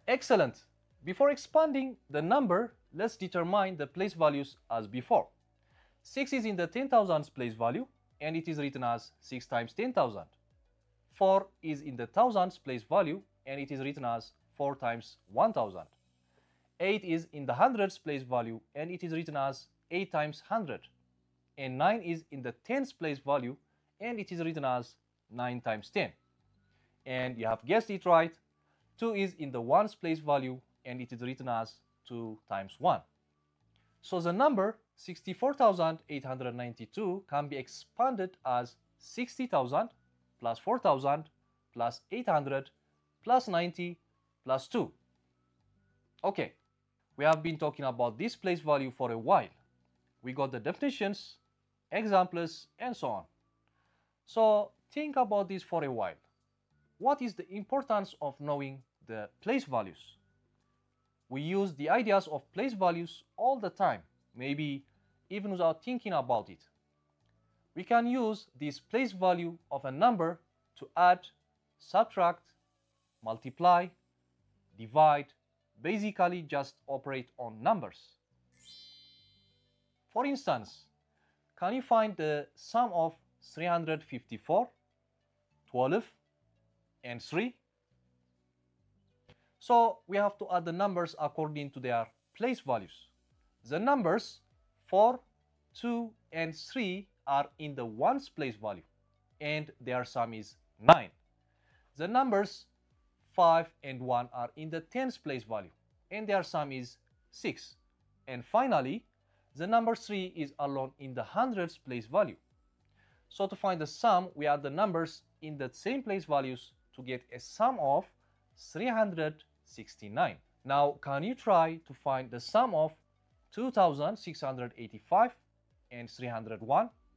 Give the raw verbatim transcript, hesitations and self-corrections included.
Excellent! Before expanding the number, let's determine the place values as before. six is in the ten thousands place value and it is written as six times ten thousand. four is in the thousands place value and it is written as four times one thousand. eight is in the hundreds place value and it is written as eight times one hundred. And nine is in the tens place value and it is written as nine times ten. And you have guessed it right, two is in the ones place value and it is written as two times one. So the number sixty-four thousand eight hundred ninety-two can be expanded as sixty thousand plus four thousand plus eight hundred plus ninety plus two. Okay, we have been talking about this place value for a while. We got the definitions, examples, and so on. So think about this for a while. What is the importance of knowing the place values? We use the ideas of place values all the time, maybe even without thinking about it. We can use this place value of a number to add, subtract, multiply, divide, basically just operate on numbers. For instance, can you find the sum of three hundred fifty-four, twelve, and three? So we have to add the numbers according to their place values. The numbers four, two, and three are in the ones place value, and their sum is nine. The numbers five and one are in the tens place value, and their sum is six. And finally, the number three is alone in the hundreds place value. So to find the sum, we add the numbers in the same place values to get a sum of three hundred sixty-nine. Now, can you try to find the sum of two thousand six hundred eighty-five and three hundred one?